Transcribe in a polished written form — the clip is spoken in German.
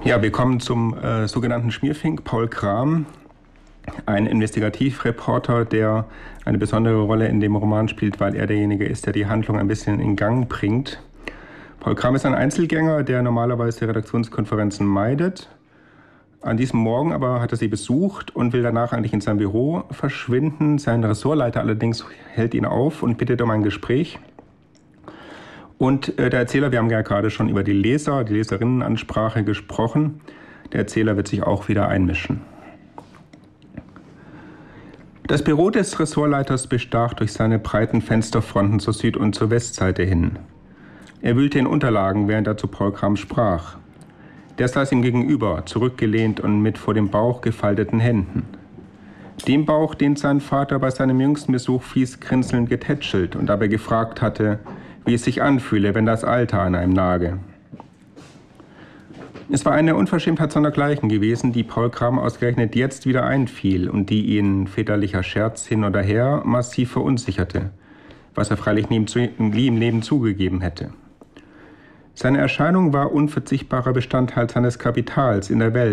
Ja, wir kommen zum sogenannten Schmierfink, Paul Kram, ein Investigativreporter, der eine besondere Rolle in dem Roman spielt, weil er derjenige ist, der die Handlung ein bisschen in Gang bringt. Paul Kram ist ein Einzelgänger, der normalerweise Redaktionskonferenzen meidet. An diesem Morgen aber hat er sie besucht und will danach eigentlich in sein Büro verschwinden. Sein Ressortleiter allerdings hält ihn auf und bittet um ein Gespräch. Und der Erzähler, wir haben ja gerade schon über die Leserinnenansprache gesprochen. Der Erzähler wird sich auch wieder einmischen. Das Büro des Ressortleiters bestach durch seine breiten Fensterfronten zur Süd- und zur Westseite hin. Er wühlte in Unterlagen, während er zu Paul Kram sprach. Der saß ihm gegenüber, zurückgelehnt und mit vor dem Bauch gefalteten Händen. Dem Bauch, den sein Vater bei seinem jüngsten Besuch fies grinselnd getätschelt und dabei gefragt hatte, wie es sich anfühle, wenn das Alter an einem nage. Es war eine Unverschämtheit sondergleichen gewesen, die Paul Kram ausgerechnet jetzt wieder einfiel und die ihn, väterlicher Scherz hin oder her, massiv verunsicherte, was er freilich nie im Leben zugegeben hätte. Seine Erscheinung war unverzichtbarer Bestandteil seines Kapitals in der Welt.